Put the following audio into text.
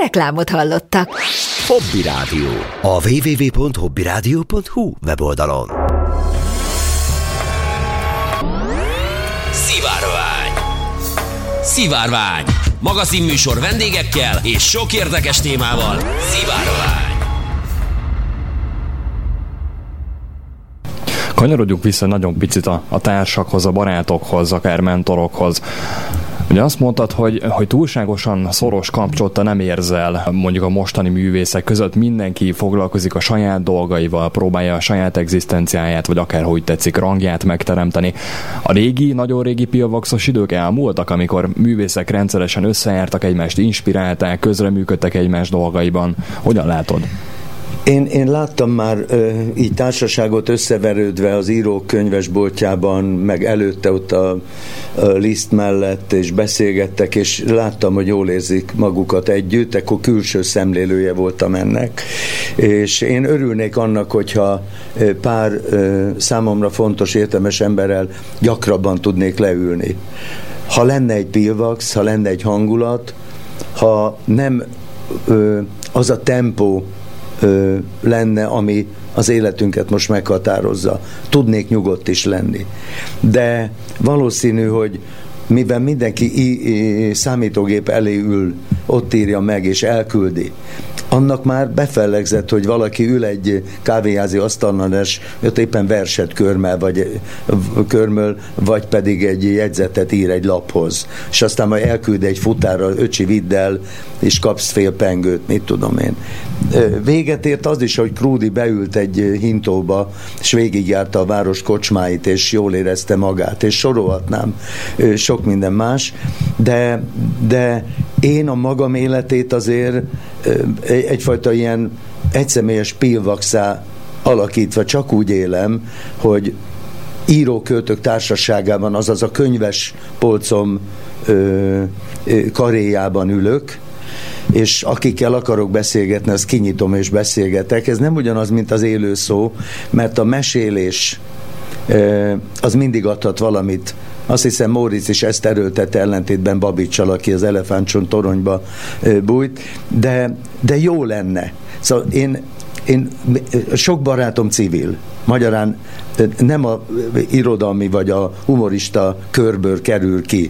Reklámot hallottak. Hobby Rádió. A www.hobbyradio.hu weboldalon. Szivárvány. Magazinműsor vendégekkel és sok érdekes témával. Szivárvány. Kanyarodjunk vissza nagyon picit a társakhoz, a barátokhoz, akár mentorokhoz. Ugye azt mondtad, hogy túlságosan szoros kapcsolata nem érzel mondjuk a mostani művészek között, mindenki foglalkozik a saját dolgaival, próbálja a saját egzisztenciáját, vagy akár hogy tetszik, rangját megteremteni. A régi, nagyon régi pillvaxos idők elmúltak, amikor művészek rendszeresen összejártak, egymást inspirálták, közreműködtek egymás dolgaiban. Hogyan látod? Én láttam már így társaságot összeverődve az írók könyvesboltjában, meg előtte ott a Liszt mellett, és beszélgettek, és láttam, hogy jól érzik magukat együtt, akkor külső szemlélője voltam ennek. És én örülnék annak, hogyha pár számomra fontos, értelmes emberrel gyakrabban tudnék leülni. Ha lenne egy pillvax, ha lenne egy hangulat, ha nem az a tempó lenne, ami az életünket most meghatározza. Tudnék nyugodt is lenni. De valószínű, hogy mivel mindenki számítógép elé ül, ott írja meg és elküldi, annak már befellegzett, hogy valaki ül egy kávéházi asztalnál, és ott éppen verset körmöl, vagy pedig egy jegyzetet ír egy laphoz. És aztán majd elküld egy futárra, öcsi, vidd el, és kapsz fél pengőt, mit tudom én. Véget ért az is, hogy Krúdy beült egy hintóba, és végigjárta a város kocsmáit, és jól érezte magát, és sorolhatnám sok minden más, de én a magam életét azért egyfajta ilyen egyszemélyes pillvaxá alakítva csak úgy élem, hogy íróköltők társaságában, azaz a könyves polcom karéjában ülök, és akikkel akarok beszélgetni, azt kinyitom és beszélgetek. Ez nem ugyanaz, mint az élő szó, mert a mesélés az mindig adhat valamit. Azt hiszem, Móricz is ezt erőltette ellentétben Babicsal, aki az elefántcsont toronyba bújt, de jó lenne. Szóval én sok barátom civil, magyarán nem a irodalmi vagy a humorista körből kerül ki,